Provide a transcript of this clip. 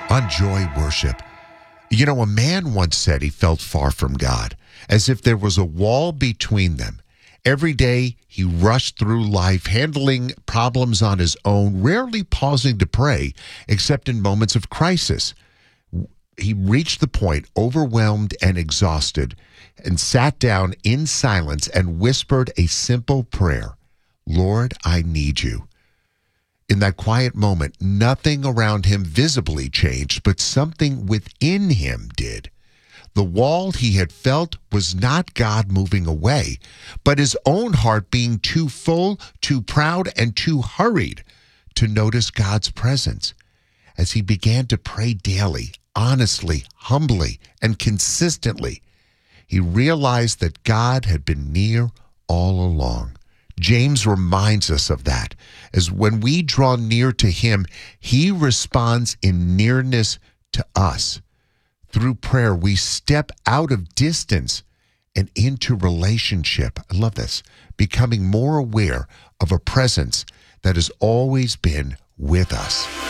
on Joy Worship. You know, a man once said he felt far from God, as if there was a wall between them. Every day, he rushed through life, handling problems on his own, rarely pausing to pray, except in moments of crisis. He reached the point, overwhelmed and exhausted, and sat down in silence and whispered a simple prayer. Lord, I need you. In that quiet moment, nothing around him visibly changed, but something within him did. The wall he had felt was not God moving away, but his own heart being too full, too proud, and too hurried to notice God's presence. As he began to pray daily, honestly, humbly, and consistently, he realized that God had been near all along. James reminds us of that, as when we draw near to him, he responds in nearness to us. Through prayer, we step out of distance and into relationship. I love this. Becoming more aware of a presence that has always been with us.